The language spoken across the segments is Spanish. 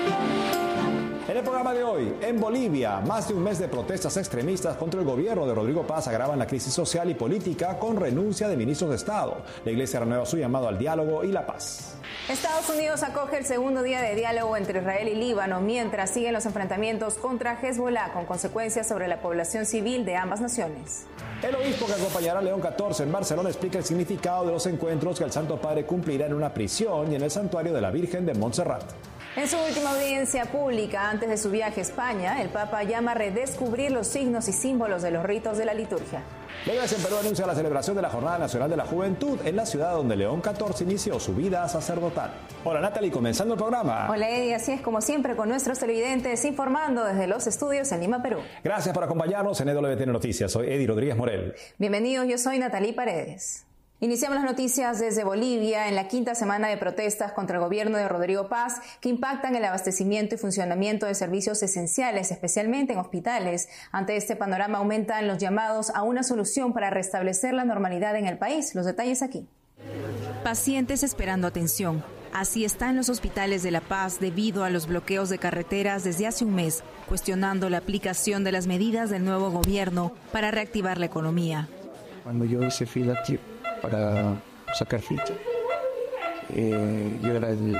En el programa de hoy, en Bolivia, más de un mes de protestas extremistas contra el gobierno de Rodrigo Paz agravan la crisis social y política con renuncia de ministros de Estado. La Iglesia renueva su llamado al diálogo y la paz. Estados Unidos acoge el segundo día de diálogo entre Israel y Líbano, mientras siguen los enfrentamientos contra Hezbollah, con consecuencias sobre la población civil de ambas naciones. El obispo que acompañará a León XIV en Barcelona explica el significado de los encuentros que el Santo Padre cumplirá en una prisión y en el santuario de la Virgen de Montserrat. En su última audiencia pública antes de su viaje a España, el Papa llama a redescubrir los signos y símbolos de los ritos de la liturgia. La Iglesia en Perú anuncia la celebración de la Jornada Nacional de la Juventud en la ciudad donde León XIV inició su vida sacerdotal. Hola Natalie, comenzando el programa. Hola Eddie, así es como siempre con nuestros televidentes informando desde los estudios en Lima, Perú. Gracias por acompañarnos en EWTN Noticias. Soy Eddie Rodríguez Morel. Bienvenidos, yo soy Natalie Paredes. Iniciamos las noticias desde Bolivia en la quinta semana de protestas contra el gobierno de Rodrigo Paz que impactan el abastecimiento y funcionamiento de servicios esenciales, especialmente en hospitales. Ante este panorama aumentan los llamados a una solución para restablecer la normalidad en el país. Los detalles aquí. Pacientes esperando atención. Así están los hospitales de La Paz debido a los bloqueos de carreteras desde hace un mes, cuestionando la aplicación de las medidas del nuevo gobierno para reactivar la economía. Cuando yo hice fila aquí para sacar ficha, yo era el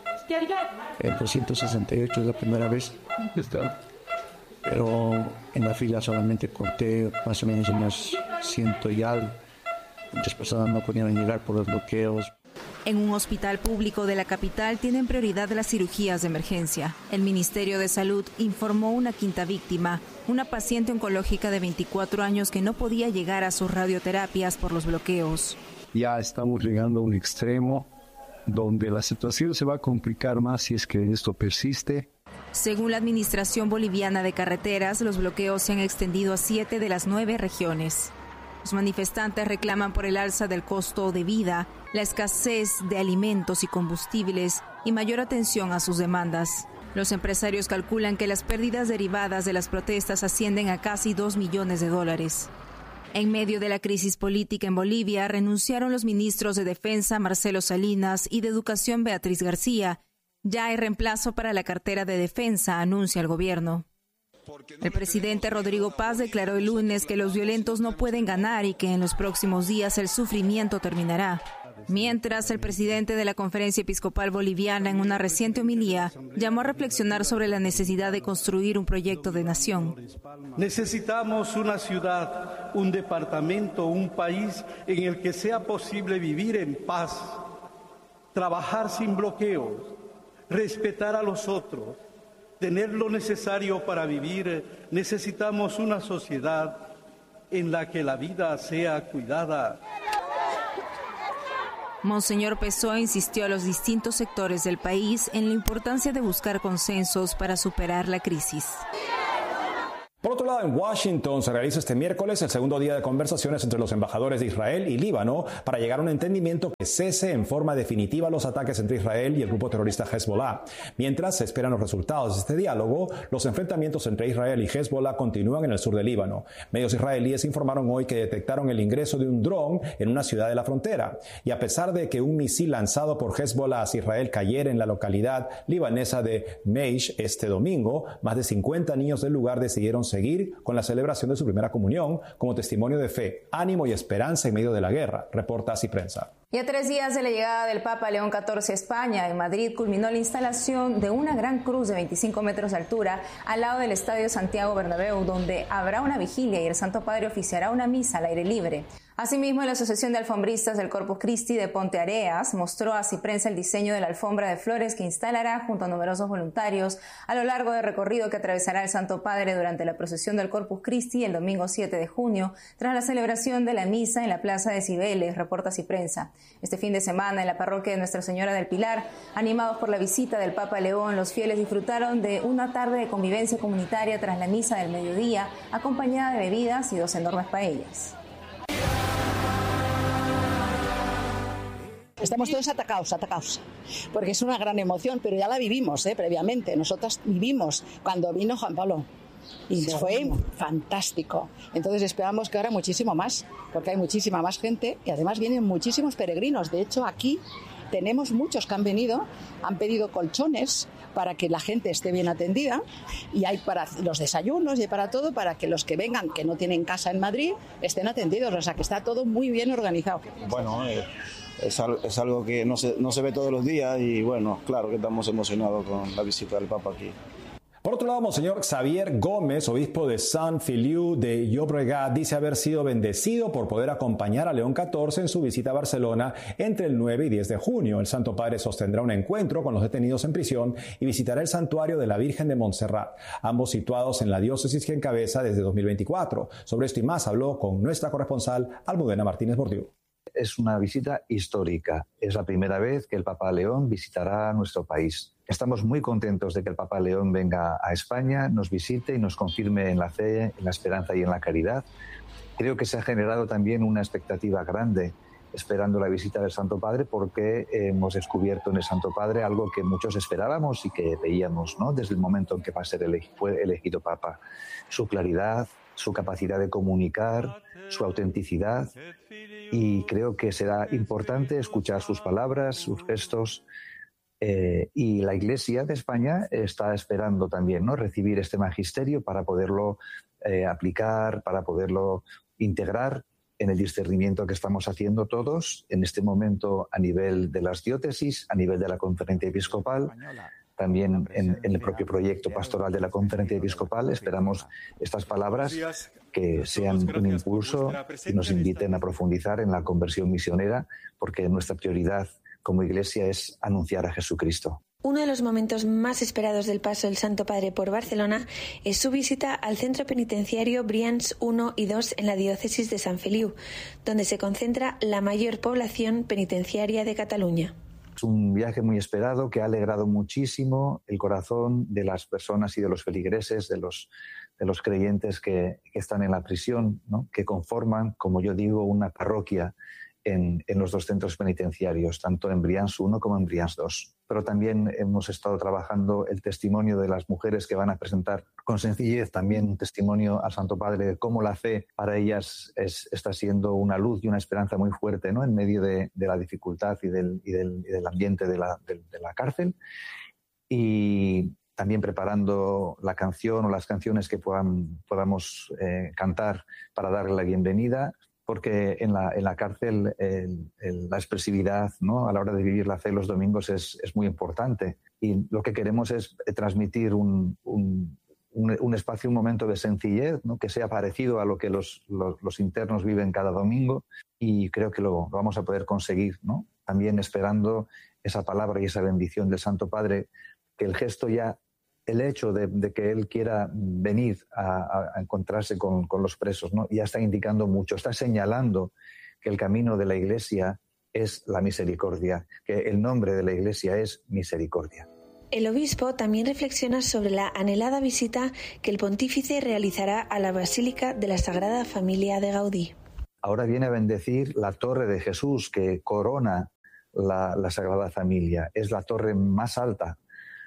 268, es la primera vez que estaba, pero en la fila solamente conté más o menos unos 100 y algo. Muchas personas no podían llegar por los bloqueos. En un hospital público de la capital tienen prioridad las cirugías de emergencia. El Ministerio de Salud informó una quinta víctima, una paciente oncológica de 24 años que no podía llegar a sus radioterapias por los bloqueos. Ya estamos llegando a un extremo donde la situación se va a complicar más si es que esto persiste. Según la Administración Boliviana de Carreteras, los bloqueos se han extendido a 7 de las 9 regiones. Los manifestantes reclaman por el alza del costo de vida, la escasez de alimentos y combustibles y mayor atención a sus demandas. Los empresarios calculan que las pérdidas derivadas de las protestas ascienden a casi $2 millones. En medio de la crisis política en Bolivia, renunciaron los ministros de Defensa Marcelo Salinas y de Educación Beatriz García. Ya hay reemplazo para la cartera de Defensa, anuncia el gobierno. El presidente Rodrigo Paz declaró el lunes que los violentos no pueden ganar y que en los próximos días el sufrimiento terminará. Mientras, el presidente de la Conferencia Episcopal Boliviana, en una reciente homilía, llamó a reflexionar sobre la necesidad de construir un proyecto de nación. Necesitamos una ciudad, un departamento, un país en el que sea posible vivir en paz, trabajar sin bloqueos, respetar a los otros, tener lo necesario para vivir. Necesitamos una sociedad en la que la vida sea cuidada. Monseñor Pessoa insistió a los distintos sectores del país en la importancia de buscar consensos para superar la crisis. Por otro lado, en Washington se realiza este miércoles el segundo día de conversaciones entre los embajadores de Israel y Líbano para llegar a un entendimiento que cese en forma definitiva los ataques entre Israel y el grupo terrorista Hezbollah. Mientras se esperan los resultados de este diálogo, los enfrentamientos entre Israel y Hezbollah continúan en el sur del Líbano. Medios israelíes informaron hoy que detectaron el ingreso de un dron en una ciudad de la frontera. Y a pesar de que un misil lanzado por Hezbollah hacia Israel cayera en la localidad libanesa de Meish este domingo, más de 50 niños del lugar decidieron seguir con la celebración de su primera comunión como testimonio de fe, ánimo y esperanza en medio de la guerra, reporta Así Prensa. Y a 3 días de la llegada del Papa León XIV a España, en Madrid culminó la instalación de una gran cruz de 25 metros de altura al lado del Estadio Santiago Bernabéu, donde habrá una vigilia y el Santo Padre oficiará una misa al aire libre. Asimismo, la Asociación de Alfombristas del Corpus Christi de Ponte Areas mostró a Así Prensa el diseño de la alfombra de flores que instalará junto a numerosos voluntarios a lo largo del recorrido que atravesará el Santo Padre durante la procesión del Corpus Christi el domingo 7 de junio, tras la celebración de la misa en la Plaza de Cibeles, reporta Así Prensa. Este fin de semana, en la parroquia de Nuestra Señora del Pilar, animados por la visita del Papa León, los fieles disfrutaron de una tarde de convivencia comunitaria tras la misa del mediodía, acompañada de bebidas y 2 enormes paellas. Estamos todos atacados, porque es una gran emoción, pero ya la vivimos previamente. Nosotras vivimos cuando vino Juan Pablo y fue fantástico. Entonces esperamos que ahora muchísimo más, porque hay muchísima más gente y además vienen muchísimos peregrinos. De hecho, aquí Tenemos muchos que han venido, han pedido colchones para que la gente esté bien atendida, y hay para los desayunos y hay para todo, para que los que vengan, que no tienen casa en Madrid, estén atendidos. O sea, que está todo muy bien organizado. Bueno, es algo que no se ve todos los días y bueno, claro que estamos emocionados con la visita del Papa aquí. Por otro lado, Monseñor Xavier Gómez, obispo de Sant Feliu de Llobregat, dice haber sido bendecido por poder acompañar a León XIV en su visita a Barcelona entre el 9 y 10 de junio. El Santo Padre sostendrá un encuentro con los detenidos en prisión y visitará el santuario de la Virgen de Montserrat, ambos situados en la diócesis que encabeza desde 2024. Sobre esto y más habló con nuestra corresponsal Almudena Martínez Bordiú. Es una visita histórica. Es la primera vez que el Papa León visitará nuestro país. Estamos muy contentos de que el Papa León venga a España, nos visite y nos confirme en la fe, en la esperanza y en la caridad. Creo que se ha generado también una expectativa grande esperando la visita del Santo Padre, porque hemos descubierto en el Santo Padre algo que muchos esperábamos y que veíamos, ¿no?, desde el momento en que fue elegido Papa. Su claridad, su capacidad de comunicar, su autenticidad, y creo que será importante escuchar sus palabras, sus gestos, y la Iglesia de España está esperando también, ¿no?, recibir este magisterio para poderlo aplicar, para poderlo integrar en el discernimiento que estamos haciendo todos en este momento a nivel de las diócesis, a nivel de la Conferencia Episcopal. También en el propio proyecto pastoral de la Conferencia Episcopal esperamos estas palabras que sean un impulso y nos inviten a profundizar en la conversión misionera, porque nuestra prioridad como Iglesia es anunciar a Jesucristo. Uno de los momentos más esperados del paso del Santo Padre por Barcelona es su visita al centro penitenciario Brians 1 y 2 en la diócesis de Sant Feliu, donde se concentra la mayor población penitenciaria de Cataluña. Es un viaje muy esperado que ha alegrado muchísimo el corazón de las personas y de los feligreses, de los creyentes que están en la prisión, ¿no?, que conforman, como yo digo, una parroquia en los dos centros penitenciarios, tanto en Brians 1 como en Brians 2. Pero también hemos estado trabajando el testimonio de las mujeres que van a presentar con sencillez también un testimonio al Santo Padre de cómo la fe para ellas está siendo una luz y una esperanza muy fuerte, ¿no?, en medio de la dificultad y del ambiente de la cárcel. Y también preparando la canción o las canciones que podamos cantar para darle la bienvenida, porque en la cárcel la expresividad, ¿no?, a la hora de vivir la fe los domingos es muy importante. Y lo que queremos es transmitir un espacio, un momento de sencillez, ¿no?, que sea parecido a lo que los internos viven cada domingo, y creo que lo vamos a poder conseguir, ¿no?, también esperando esa palabra y esa bendición del Santo Padre, que el gesto ya, el hecho de que él quiera venir a encontrarse con los presos, ¿no?, ya está indicando mucho, está señalando que el camino de la Iglesia es la misericordia, que el nombre de la Iglesia es misericordia. El obispo también reflexiona sobre la anhelada visita que el pontífice realizará a la Basílica de la Sagrada Familia de Gaudí. Ahora viene a bendecir la Torre de Jesús, que corona la Sagrada Familia. Es la torre más alta.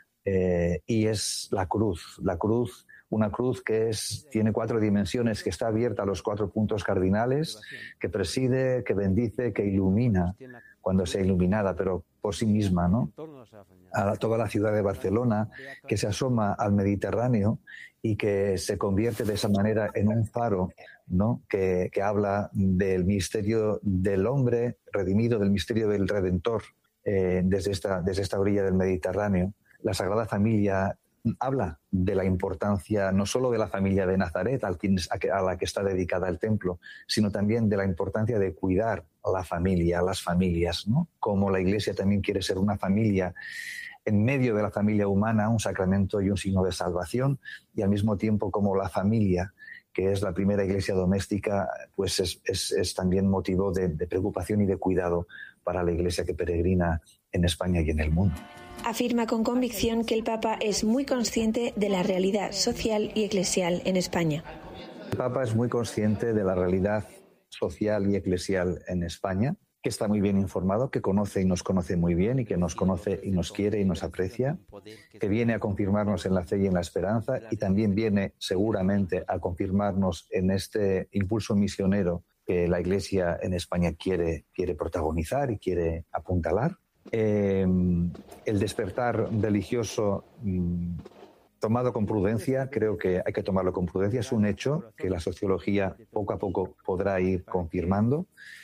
Y es la cruz, una cruz que tiene 4 dimensiones, que está abierta a los 4 puntos cardinales, que preside, que bendice, que ilumina cuando sea iluminada, pero por sí misma, ¿no?, a toda la ciudad de Barcelona, que se asoma al Mediterráneo y que se convierte de esa manera en un faro, ¿no?, que habla del misterio del hombre redimido, del misterio del Redentor, desde esta orilla del Mediterráneo. La Sagrada Familia habla de la importancia no solo de la familia de Nazaret, a la que está dedicada el templo, sino también de la importancia de cuidar a la familia, a las familias, ¿no?, como la Iglesia también quiere ser una familia, en medio de la familia humana, un sacramento y un signo de salvación, y al mismo tiempo como la familia, que es la primera iglesia doméstica, pues es también motivo de preocupación y de cuidado para la Iglesia que peregrina en España y en el mundo. Afirma con convicción que el Papa es muy consciente de la realidad social y eclesial en España. El Papa es muy consciente de la realidad social y eclesial en España, que está muy bien informado, que conoce y nos conoce muy bien, y que nos conoce y nos quiere y nos aprecia, que viene a confirmarnos en la fe y en la esperanza, y también viene seguramente a confirmarnos en este impulso misionero que la Iglesia en España quiere protagonizar y quiere apuntalar. El despertar religioso tomado con prudencia, creo que hay que tomarlo con prudencia. Es un hecho que la sociología poco a poco podrá ir confirmando.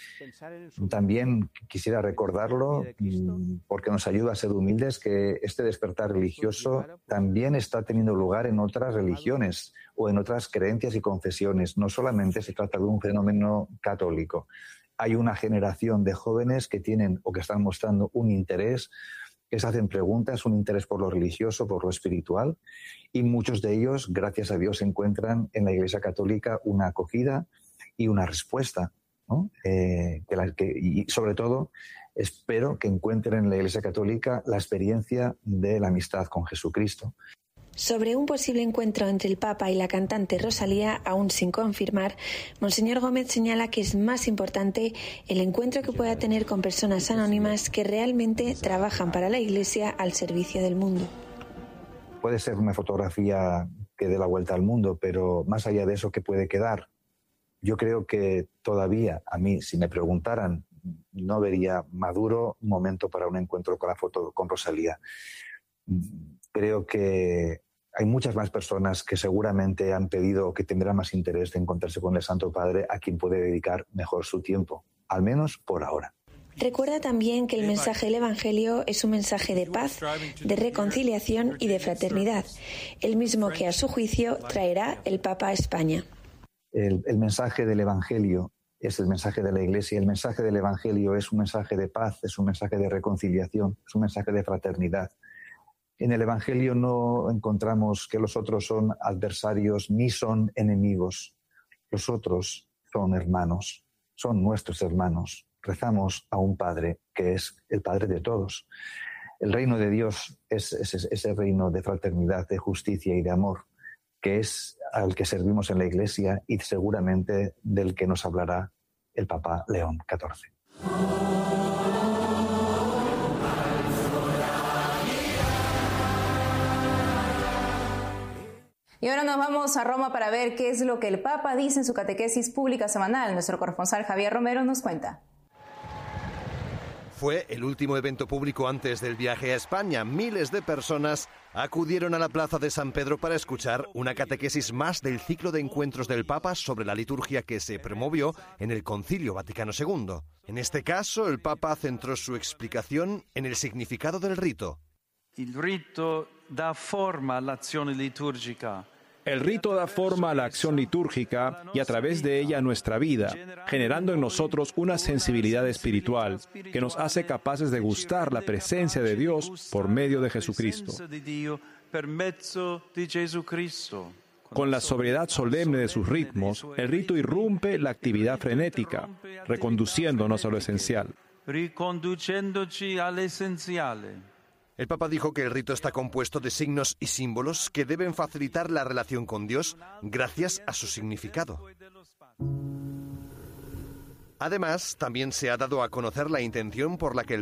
También quisiera recordarlo, porque nos ayuda a ser humildes, que este despertar religioso también está teniendo lugar en otras religiones o en otras creencias y confesiones. No solamente se trata de un fenómeno católico. Hay una generación de jóvenes que tienen o que están mostrando un interés, que se hacen preguntas, un interés por lo religioso, por lo espiritual, y muchos de ellos, gracias a Dios, encuentran en la Iglesia Católica una acogida y una respuesta, ¿no? Y sobre todo, espero que encuentren en la Iglesia Católica la experiencia de la amistad con Jesucristo. Sobre un posible encuentro entre el Papa y la cantante Rosalía, aún sin confirmar, Monseñor Gómez señala que es más importante el encuentro que pueda tener con personas anónimas que realmente trabajan para la Iglesia al servicio del mundo. Puede ser una fotografía que dé la vuelta al mundo, pero más allá de eso, ¿qué puede quedar? Yo creo que todavía, a mí, si me preguntaran, no vería maduro un momento para un encuentro con Rosalía. Creo que hay muchas más personas que seguramente han pedido o que tendrán más interés de encontrarse con el Santo Padre, a quien puede dedicar mejor su tiempo, al menos por ahora. Recuerda también que el mensaje del Evangelio es un mensaje de paz, de reconciliación y de fraternidad, el mismo que a su juicio traerá el Papa a España. El mensaje del Evangelio es el mensaje de la Iglesia. El mensaje del Evangelio es un mensaje de paz, es un mensaje de reconciliación, es un mensaje de fraternidad. En el Evangelio no encontramos que los otros son adversarios ni son enemigos. Los otros son hermanos, son nuestros hermanos. Rezamos a un Padre que es el Padre de todos. El reino de Dios es ese reino de fraternidad, de justicia y de amor, que es al que servimos en la Iglesia y seguramente del que nos hablará el Papa León XIV. Y ahora nos vamos a Roma para ver qué es lo que el Papa dice en su catequesis pública semanal. Nuestro corresponsal Javier Romero nos cuenta. Fue el último evento público antes del viaje a España. Miles de personas acudieron a la plaza de San Pedro para escuchar una catequesis más del ciclo de encuentros del Papa sobre la liturgia que se promovió en el Concilio Vaticano II. En este caso, el Papa centró su explicación en el significado del rito. El rito da forma all'azione liturgica. El rito da forma a la acción litúrgica y a través de ella a nuestra vida, generando en nosotros una sensibilidad espiritual que nos hace capaces de gustar la presencia de Dios por medio de Jesucristo. Con la sobriedad solemne de sus ritmos, el rito irrumpe la actividad frenética, reconduciéndonos a lo esencial. El Papa dijo que el rito está compuesto de signos y símbolos que deben facilitar la relación con Dios gracias a su significado. Además, también se ha dado a conocer la intención por la que el